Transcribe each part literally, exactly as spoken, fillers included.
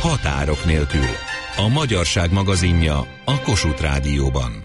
Határok nélkül. A Magyarság magazinja a Kossuth Rádióban.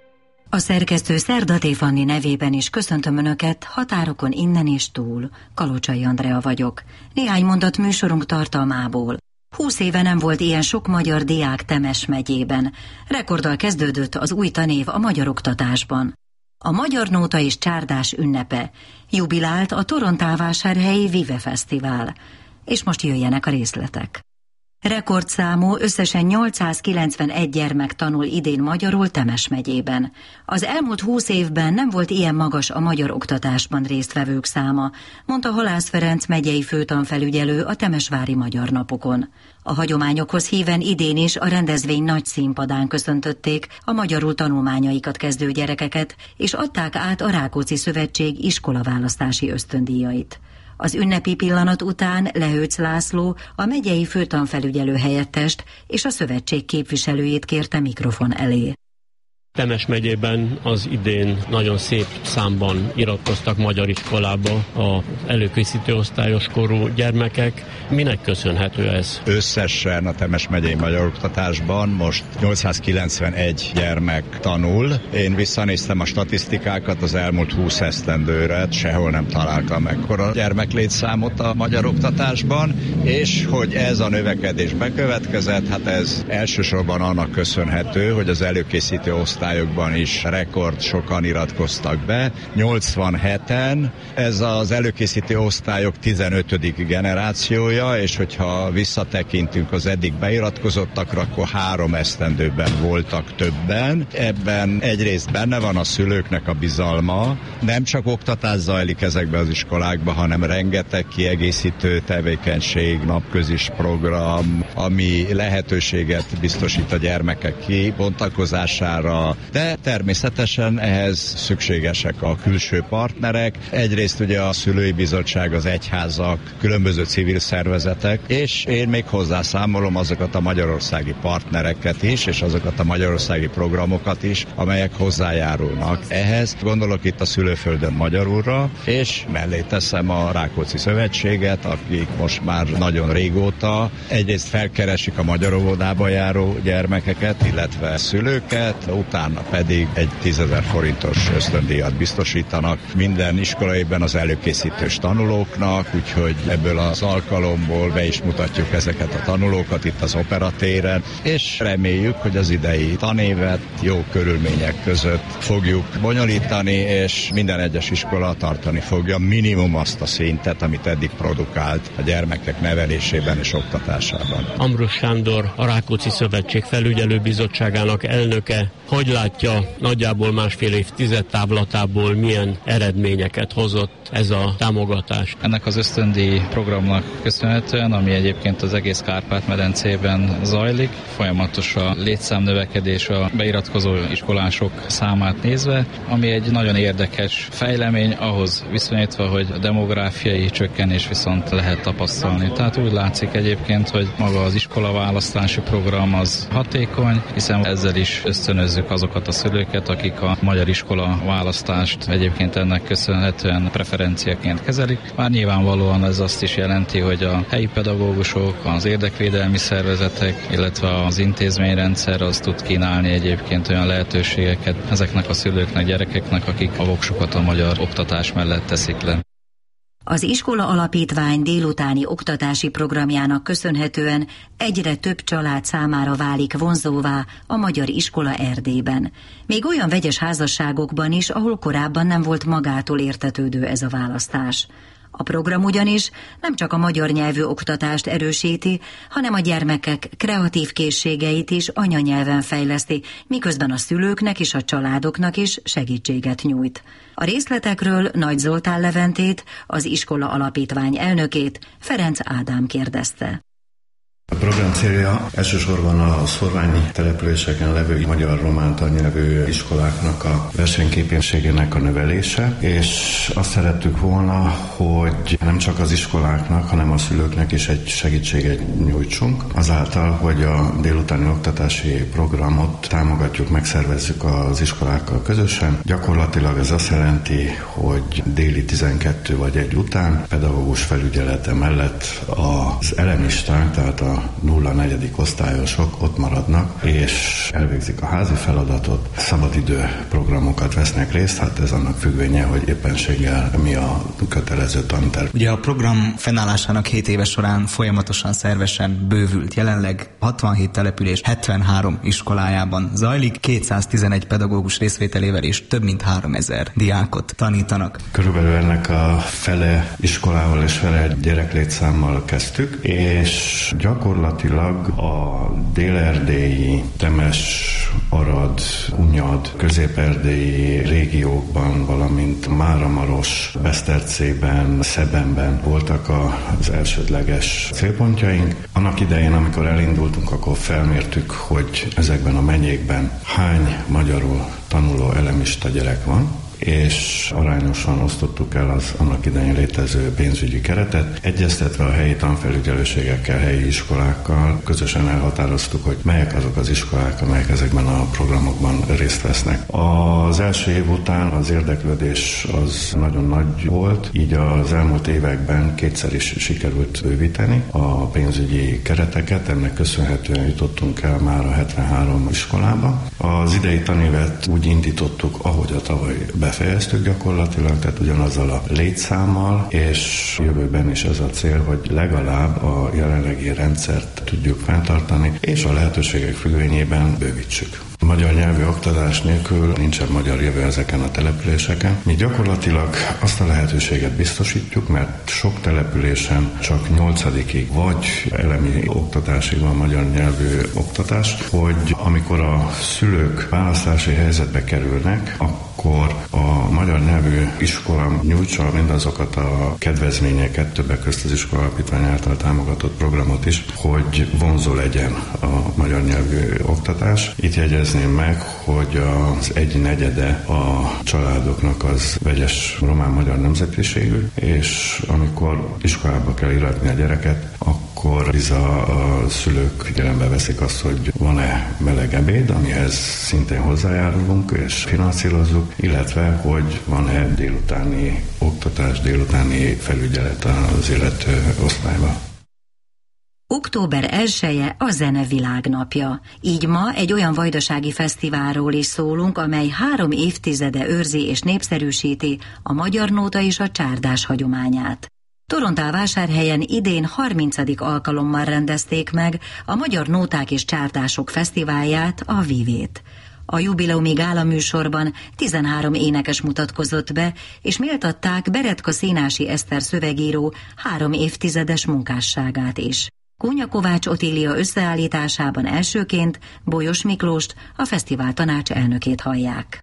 A szerkesztő Szerdaté Fanni nevében is köszöntöm Önöket határokon innen és túl. Kalocsai Andrea vagyok. Néhány mondat műsorunk tartalmából. Húsz éve nem volt ilyen sok magyar diák Temes megyében. Rekorddal kezdődött az új tanév a magyar oktatásban. A Magyar Nóta és Csárdás ünnepe. Jubilált a Torontálvásárhelyi Vive Fesztivál. És most jöjjenek a részletek. Rekordszámú, összesen nyolcszázkilencvenegy gyermek tanul idén magyarul Temes megyében. Az elmúlt húsz évben nem volt ilyen magas a magyar oktatásban résztvevők száma, mondta Halász Ferenc megyei főtanfelügyelő a Temesvári Magyar Napokon. A hagyományokhoz híven idén is a rendezvény nagy színpadán köszöntötték a magyarul tanulmányaikat kezdő gyerekeket, és adták át a Rákóczi Szövetség iskolaválasztási ösztöndíjait. Az ünnepi pillanat után Lehőc László, a megyei főtanfelügyelő helyettest és a szövetség képviselőjét kérte mikrofon elé. Temes megyében az idén nagyon szép számban iratkoztak magyar iskolába az előkészítő osztályos korú gyermekek. Minek köszönhető ez? Összesen a Temes megyei magyar oktatásban most nyolcszázkilencvenegy gyermek tanul. Én visszanéztem a statisztikákat az elmúlt húsz esztendőre, sehol nem találtam ekkora gyermeklétszámot a magyar oktatásban, és hogy ez a növekedés bekövetkezett, hát ez elsősorban annak köszönhető, hogy az előkészítő osztály osztályokban is rekord sokan iratkoztak be, nyolcvanheten, ez az előkészítő osztályok tizenötödik generációja, és hogyha visszatekintünk az eddig beiratkozottakra, akkor három esztendőben voltak többen. Ebben egyrészt benne van a szülőknek a bizalma, nem csak oktatás zajlik ezekben az iskolákban, hanem rengeteg kiegészítő tevékenység, napközis program, ami lehetőséget biztosít a gyermekek kibontakozására, de természetesen ehhez szükségesek a külső partnerek. Egyrészt ugye a szülői bizottság, az egyházak, különböző civil szervezetek, és én még hozzászámolom azokat a magyarországi partnereket is, és azokat a magyarországi programokat is, amelyek hozzájárulnak ehhez. Gondolok itt a Szülőföldön Magyarulra, és mellé teszem a Rákóczi Szövetséget, akik most már nagyon régóta egyrészt felkeresik a magyar óvodába járó gyermekeket, illetve szülőket, utána pedig egy tízezer forintos ösztöndíjat biztosítanak minden iskolaiban az előkészítős tanulóknak, úgyhogy ebből az alkalomból be is mutatjuk ezeket a tanulókat itt az operatéren, és reméljük, hogy az idei tanévet jó körülmények között fogjuk bonyolítani, és minden egyes iskola tartani fogja minimum azt a szintet, amit eddig produkált a gyermekek nevelésében és oktatásában. Ambrus Sándor, a Rákóczi Szövetség felügyelőbizottságának elnöke, hogy látja, nagyjából másfél évtized távlatából milyen eredményeket hozott ez a támogatás? Ennek az ösztöndíj programnak köszönhetően, ami egyébként az egész Kárpát-medencében zajlik, folyamatos a létszámnövekedés a beiratkozó iskolások számát nézve, ami egy nagyon érdekes fejlemény, ahhoz viszonyítva, hogy a demográfiai csökkenés viszont lehet tapasztalni. Tehát úgy látszik egyébként, hogy maga az iskolaválasztási program az hatékony, hiszen ezzel is ösztönözzük azokat a szülőket, akik a magyar iskola választást egyébként ennek köszönhetően preferenciaként kezelik. Már nyilvánvalóan ez azt is jelenti, hogy a helyi pedagógusok, az érdekvédelmi szervezetek, illetve az intézményrendszer az tud kínálni egyébként olyan lehetőségeket ezeknek a szülőknek, gyerekeknek, akik a voksukat a magyar oktatás mellett teszik le. Az iskola alapítvány délutáni oktatási programjának köszönhetően egyre több család számára válik vonzóvá a magyar iskola Erdélyben. Még olyan vegyes házasságokban is, ahol korábban nem volt magától értetődő ez a választás. A program ugyanis nem csak a magyar nyelvű oktatást erősíti, hanem a gyermekek kreatív készségeit is anyanyelven fejleszti, miközben a szülőknek és a családoknak is segítséget nyújt. A részletekről Nagy Zoltán Leventét, az iskola alapítvány elnökét, Ferenc Ádám kérdezte. A program célja elsősorban a szorványi településeken levő magyar-román tannyelvű iskoláknak a versenyképességének a növelése, és azt szerettük volna, hogy nem csak az iskoláknak, hanem a szülőknek is egy segítséget nyújtsunk, azáltal, hogy a délutáni oktatási programot támogatjuk, megszervezzük az iskolákkal közösen. Gyakorlatilag ez azt jelenti, hogy déli tizenkettő vagy egy után pedagógus felügyelete mellett az elemisták, tehát a a nulla negyedik osztályosok ott maradnak, és elvégzik a házi feladatot, szabadidő programokat vesznek részt, hát ez annak függvénye, hogy éppenséggel mi a kötelező tanterv. Ugye a program fennállásának hét éves során folyamatosan szervesen bővült. Jelenleg hatvanhét település hetvenhárom iskolájában zajlik, kétszáztizenegy pedagógus részvételével és több mint háromezer diákot tanítanak. Körülbelül ennek a fele iskolával és fele gyereklétszámmal kezdtük, és gyakorlatilag a dél-erdélyi, Temes, Arad, Hunyad, közép-erdélyi régiókban, valamint Máramaros, Besztercében, Szebenben voltak az elsődleges célpontjaink. Annak idején, amikor elindultunk, akkor felmértük, hogy ezekben a megyékben hány magyarul tanuló elemista gyerek van, és arányosan osztottuk el az annak idején létező pénzügyi keretet. Egyeztetve a helyi tanfelügyelőségekkel, helyi iskolákkal közösen elhatároztuk, hogy melyek azok az iskolák, amelyek ezekben a programokban részt vesznek. Az első év után az érdeklődés az nagyon nagy volt, így az elmúlt években kétszer is sikerült bővíteni a pénzügyi kereteket, ennek köszönhetően jutottunk el már a hetvenhárom iskolába. Az idei tanévet úgy indítottuk, ahogy a tavaly befejeztük gyakorlatilag, tehát ugyanazzal a létszámmal, és jövőben is ez a cél, hogy legalább a jelenlegi rendszert tudjuk fenntartani, és a lehetőségek függvényében bővítsük. A magyar nyelvű oktatás nélkül nincsen magyar jövő ezeken a településeken. Mi gyakorlatilag azt a lehetőséget biztosítjuk, mert sok településen csak nyolcadikig vagy elemi oktatásig van magyar nyelvű oktatás, hogy amikor a szülők választási helyzetbe kerülnek, akkor a magyar nyelvű iskola nyújtsa mindazokat a kedvezményeket, többek közt az iskola alapítvány által támogatott programot is, hogy vonzó legyen a magyar nyelvű oktatás. Itt jegyezném meg, hogy az egy negyede a családoknak az vegyes román-magyar nemzetiségű, és amikor iskolába kell iratni a gyereket, akkor biza a szülők figyelembe veszik azt, hogy van-e meleg ebéd, amihez szintén hozzájárulunk és finanszírozunk, illetve hogy van-e délutáni oktatás, délutáni felügyelet az illető osztályban. Október elseje a Zene Világnapja. Így ma egy olyan vajdasági fesztiválról is szólunk, amely három évtizede őrzi és népszerűsíti a magyar nóta és a csárdás hagyományát. Torontálvásárhelyen idén harmincadik alkalommal rendezték meg a Magyar Nóták és Csárdások Fesztiválját, a Vivét. A jubileumi gálaműsorban tizenhárom énekes mutatkozott be, és méltatták Beretka Szénási Eszter szövegíró három évtizedes munkásságát is. Kónya Kovács Otília összeállításában elsőként Bolyos Miklóst, a fesztivál tanács elnökét hallják.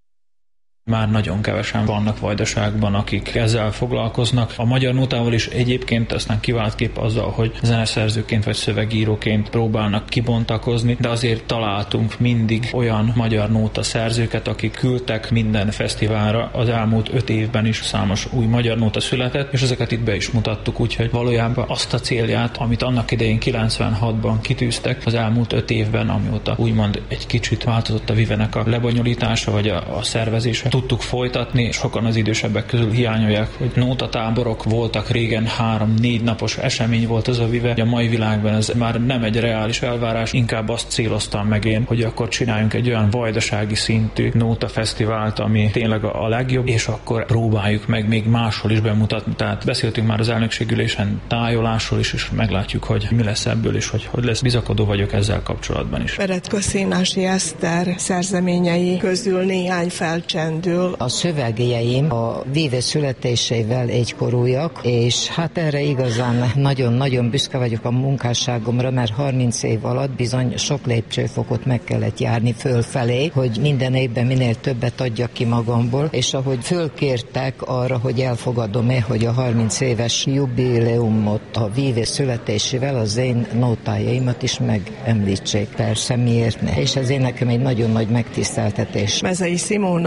Már nagyon kevesen vannak Vajdaságban, akik ezzel foglalkoznak. A magyar nótával is egyébként aztán kiváltképp azzal, hogy zeneszerzőként vagy szövegíróként próbálnak kibontakozni, de azért találtunk mindig olyan magyar nóta szerzőket, akik küldtek minden fesztiválra. Az elmúlt öt évben is számos új magyar nóta született, és ezeket itt be is mutattuk, úgyhogy valójában azt a célját, amit annak idején kilencvenhatban kitűztek, az elmúlt öt évben, amióta úgymond egy kicsit változott a Vivenek a lebonyolítása vagy a, a szervezése, tudtuk folytatni. Sokan az idősebbek közül hiányolják, hogy nótatáborok voltak régen, három-négy napos esemény volt az a Vive. A mai világban ez már nem egy reális elvárás, inkább azt céloztam meg én, hogy akkor csináljunk egy olyan vajdasági szintű nótafesztivált, ami tényleg a legjobb, és akkor próbáljuk meg még máshol is bemutatni. Tehát beszéltünk már az elnökségülésen tájolásról is, és meglátjuk, hogy mi lesz ebből, és hogy, hogy lesz. Bizakodó vagyok ezzel kapcsolatban is. Beretka Szénási Eszter szerzeményei közül néhány felcsendül. A szövegjeim a Vive születésével egykorúak, és hát erre igazán nagyon-nagyon büszke vagyok a munkásságomra, mert harminc év alatt bizony sok lépcsőfokot meg kellett járni fölfelé, hogy minden évben minél többet adjak ki magamból, és ahogy fölkértek arra, hogy elfogadom-e, hogy a harminc éves jubileumot a Vive születésével az én nótájaimat is megemlítsék. Persze, miért ne? És ez én nekem egy nagyon nagy megtiszteltetés. Mezei Simóna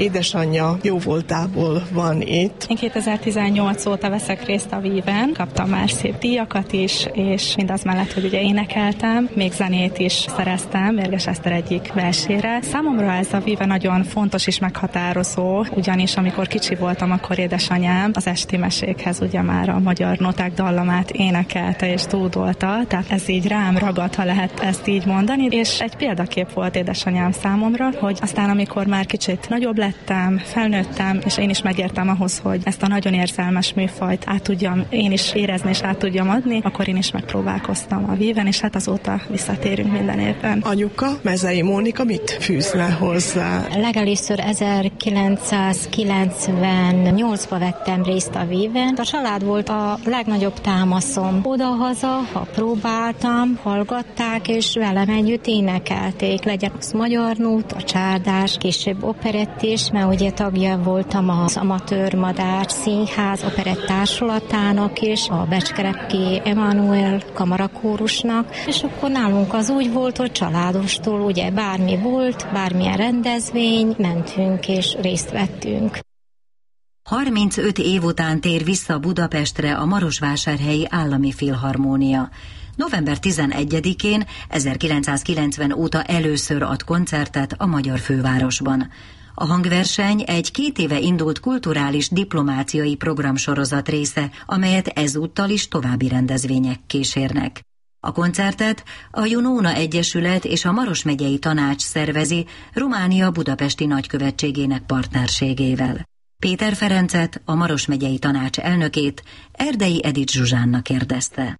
édesanyja jóvoltából van itt. Én kétezer-tizennyolc óta veszek részt a Víven, kaptam már szép díjakat is, és mindaz mellett, hogy ugye énekeltem, még zenét is szereztem Mérges Eszter egyik versére. Számomra ez a Víve nagyon fontos és meghatározó, ugyanis amikor kicsi voltam, akkor édesanyám az esti mesékhez ugye már a magyar noták dallamát énekelte és dúdolta, tehát ez így rám ragadt, ha lehet ezt így mondani, és egy példakép volt édesanyám számomra, hogy aztán amikor már kicsit nagyobb lettem, felnőttem, és én is megértem ahhoz, hogy ezt a nagyon érzelmes műfajt át tudjam én is érezni és át tudjam adni, akkor én is megpróbálkoztam a Víven, és hát azóta visszatérünk minden évben. Anyuka, Mezei Mónika mit fűzne hozzá? Legelőször ezerkilencszázkilencvennyolcban vettem részt a Víven. A család volt a legnagyobb támaszom. Oda-haza, ha próbáltam, hallgatták, és velem együtt énekelték. Legyen az Magyar Nót, a Csárdás, később operett is, mert ugye tagja voltam az Amatőr Madár Színház operett társulatának is, a Becskereki Emanuel kamarakórusnak, és akkor nálunk az úgy volt, hogy családostól ugye bármi volt, bármilyen rendezvény, mentünk és részt vettünk. harmincöt év után tér vissza Budapestre a Marosvásárhelyi Állami Filharmónia. november tizenegyedikén ezerkilencszázkilencven óta először ad koncertet a magyar fővárosban. A hangverseny egy két éve indult kulturális diplomáciai programsorozat része, amelyet ezúttal is további rendezvények kísérnek. A koncertet a Junóna Egyesület és a Maros megyei tanács szervezi Románia budapesti nagykövetségének partnerségével. Péter Ferencet, a Maros megyei tanács elnökét Erdei Edith Zsuzsánna kérdezte.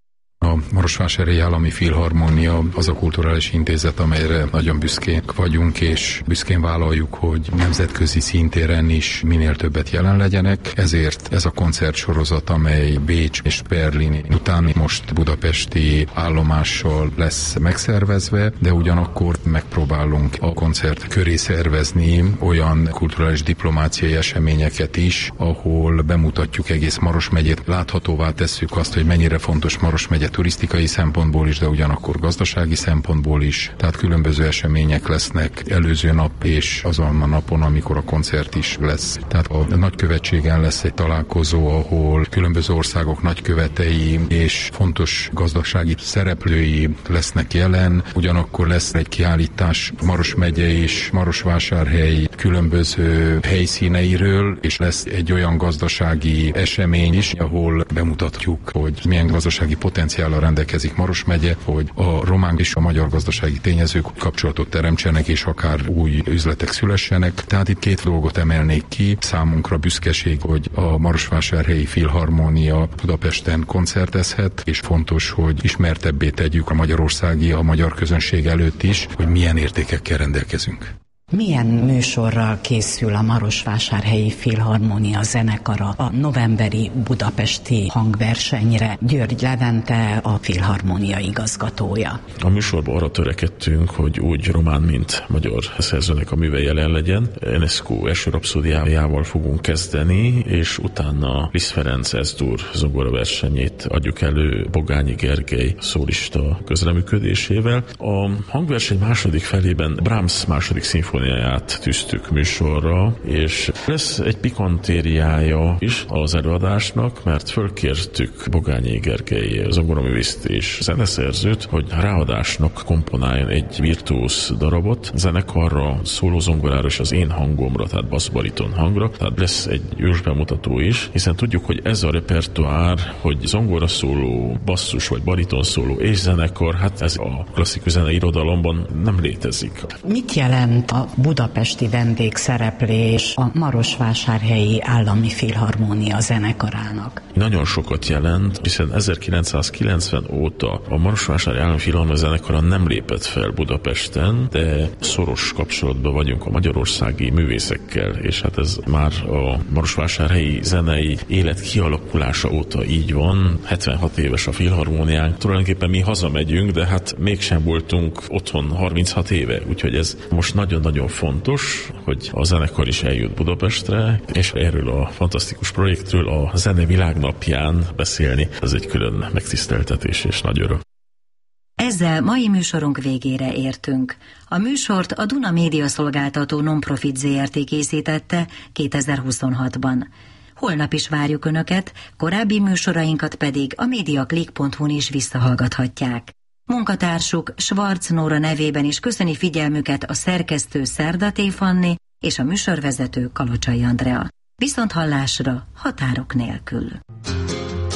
A Marosvásárhelyi Állami Filharmónia az a kulturális intézet, amelyre nagyon büszkék vagyunk, és büszkén vállaljuk, hogy nemzetközi szintéren is minél többet jelen legyenek. Ezért ez a koncertsorozat, amely Bécs és Berlin után most budapesti állomással lesz megszervezve, de ugyanakkor megpróbálunk a koncert köré szervezni olyan kulturális diplomáciai eseményeket is, ahol bemutatjuk egész Maros megyét, láthatóvá tesszük azt, hogy mennyire fontos Maros megye turisztikai szempontból is, de ugyanakkor gazdasági szempontból is. Tehát különböző események lesznek előző nap és azon a napon, amikor a koncert is lesz. Tehát a nagykövetségen lesz egy találkozó, ahol különböző országok nagykövetei és fontos gazdasági szereplői lesznek jelen. Ugyanakkor lesz egy kiállítás Maros megye és Marosvásárhely különböző helyszíneiről, és lesz egy olyan gazdasági esemény is, ahol bemutatjuk, hogy milyen gazdasági potenciállal rendelkezik Maros megye, hogy a román és a magyar gazdasági tényezők kapcsolatot teremtsenek, és akár új üzletek szülessenek. Tehát itt két dolgot emelnék ki. Számunkra büszkeség, hogy a Marosvásárhelyi Filharmónia Budapesten koncertezhet, és fontos, hogy ismertebbé tegyük a magyarországi, a magyar közönség előtt is, hogy milyen értékekkel rendelkezünk. Milyen műsorral készül a Marosvásárhelyi Filharmónia zenekara a novemberi budapesti hangversenyre? György Levente, a Filharmónia igazgatója. A műsorban arra törekedtünk, hogy úgy román, mint magyar szerzőnek a műve jelen legyen. Enescu első rapszódiájával fogunk kezdeni, és utána Liszt Ferenc Ez-dur zongora versenyét adjuk elő Bogányi Gergely szólista közreműködésével. A hangverseny második felében Brahms második szimfóniáját tűztük műsorra, és lesz egy pikantériája is az előadásnak, mert fölkértük Bogányi Gergely zongoraművészt és zeneszerzőt, hogy ráadásnak komponáljon egy virtuóz darabot, zenekarra, szólózongorára és az én hangomra, tehát basszbariton hangra, tehát lesz egy ős bemutató is, hiszen tudjuk, hogy ez a repertoár, hogy zongora szóló, basszus vagy bariton szóló és zenekar, hát ez a klasszikus zenei irodalomban nem létezik. Mit jelent a budapesti vendégszereplés a Marosvásárhelyi Állami Filharmónia zenekarának? Nagyon sokat jelent, hiszen ezerkilencszázkilencven óta a Marosvásárhelyi Állami Filharmónia zenekara nem lépett fel Budapesten, de szoros kapcsolatban vagyunk a magyarországi művészekkel, és hát ez már a marosvásárhelyi zenei élet kialakulása óta így van. hetvenhat éves a filharmóniánk, tulajdonképpen mi hazamegyünk, de hát mégsem voltunk otthon harminchat éve, úgyhogy ez most nagyon-nagyon fontos, hogy a zenekar is eljut Budapestre, és erről a fantasztikus projektről a Zene Világnapján beszélni, ez egy külön megtiszteltetés és nagy öröm. Ezzel ezzel mai műsorunk végére értünk. A műsort a Duna Média Szolgáltató Nonprofit zé er té készítette kétezer-huszonhatban. Holnap is várjuk Önöket, korábbi műsorainkat pedig a mediaclick pont hu-n is visszahallgathatják. Munkatársuk Schwarz Nóra nevében is köszöni figyelmüket a szerkesztő Szerdaté Fanni és a műsorvezető Kalocsai Andrea. Viszonthallásra határok nélkül.